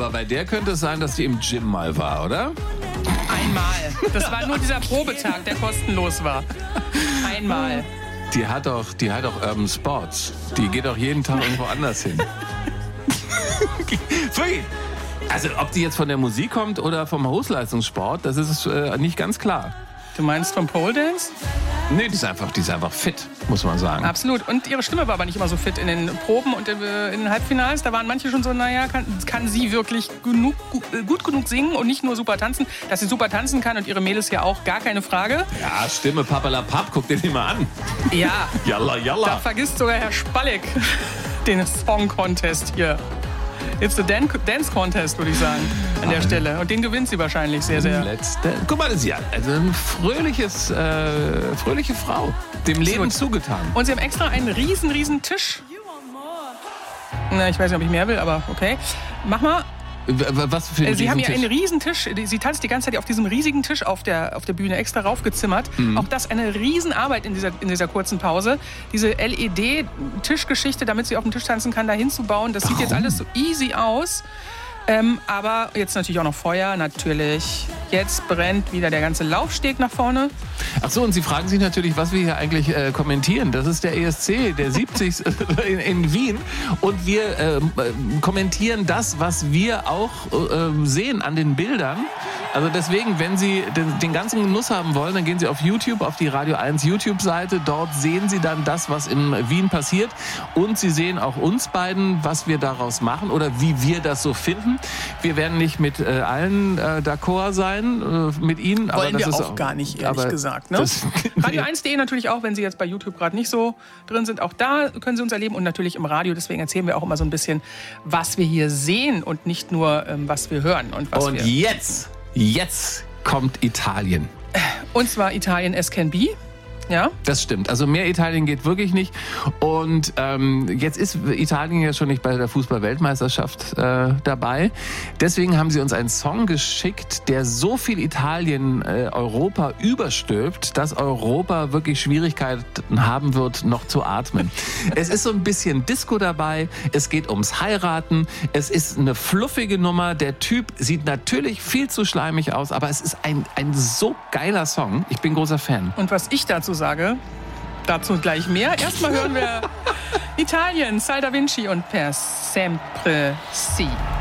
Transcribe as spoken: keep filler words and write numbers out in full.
Aber bei der könnte es sein, dass die im Gym mal war, oder? Einmal. Das war nur dieser Probetag, der kostenlos war. Einmal. Die hat doch, die hat doch Urban Sports. Die geht doch jeden Tag irgendwo anders hin. Also ob die jetzt von der Musik kommt oder vom Hochleistungssport, das ist äh, nicht ganz klar. Du meinst vom Pole Dance? Nee, die ist einfach, die ist einfach fit, muss man sagen. Absolut. Und ihre Stimme war aber nicht immer so fit in den Proben und in den Halbfinals. Da waren manche schon so, naja, kann, kann sie wirklich genug, gut genug singen und nicht nur super tanzen. Dass sie super tanzen kann und ihre Mädels ja auch, gar keine Frage. Ja, Stimme, papalapap, guck dir die mal an. Ja. Jalla, jalla. Da vergisst sogar Herr Spalleck den Song-Contest hier. It's the Dan- Dance Contest, würde ich sagen, an der Stelle. Und den gewinnt sie wahrscheinlich sehr, sehr. Letzte. Guck mal, das ist ja also ein fröhliches, äh, fröhliche Frau. Dem Leben zugetan. Und sie haben extra einen riesen, riesen Tisch. Na, ich weiß nicht, ob ich mehr will, aber okay. Mach mal. Was für ein Sie haben ja Riesentisch? einen Riesentisch. Sie tanzt die ganze Zeit auf diesem riesigen Tisch auf der, auf der Bühne extra raufgezimmert. Mhm. Auch das eine Riesenarbeit in dieser, in dieser kurzen Pause. Diese L E D-Tischgeschichte, damit sie auf dem Tisch tanzen kann, da hinzubauen. Das Warum? Sieht jetzt alles so easy aus. Ähm, aber jetzt natürlich auch noch Feuer, natürlich. Jetzt brennt wieder der ganze Laufsteg nach vorne. Ach so, und Sie fragen sich natürlich, was wir hier eigentlich äh, kommentieren. Das ist der E S C, der siebzig in, in Wien. Und wir äh, kommentieren das, was wir auch äh, sehen an den Bildern. Also deswegen, wenn Sie den, den ganzen Genuss haben wollen, dann gehen Sie auf YouTube, auf die Radio eins YouTube-Seite. Dort sehen Sie dann das, was in Wien passiert. Und Sie sehen auch uns beiden, was wir daraus machen oder wie wir das so finden. Wir werden nicht mit äh, allen äh, d'accord sein, äh, mit Ihnen. Wollen aber das wir ist auch gar nicht, ehrlich aber gesagt. Ne? Das, Radio eins punkt de natürlich auch, wenn Sie jetzt bei YouTube gerade nicht so drin sind. Auch da können Sie uns erleben und natürlich im Radio. Deswegen erzählen wir auch immer so ein bisschen, was wir hier sehen und nicht nur, ähm, was wir hören. Und, was und wir jetzt, jetzt kommt Italien. Und zwar Italien as can be. Ja? Das stimmt. Also mehr Italien geht wirklich nicht. Und ähm, jetzt ist Italien ja schon nicht bei der Fußball-Weltmeisterschaft äh, dabei. Deswegen haben sie uns einen Song geschickt, der so viel Italien äh, Europa überstülpt, dass Europa wirklich Schwierigkeiten haben wird, noch zu atmen. Es ist so ein bisschen Disco dabei. Es geht ums Heiraten. Es ist eine fluffige Nummer. Der Typ sieht natürlich viel zu schleimig aus, aber es ist ein, ein so geiler Song. Ich bin großer Fan. Und was ich dazu sage, dazu gleich mehr. Erstmal hören wir Italien, Sal Da Vinci und Per Sempre Si.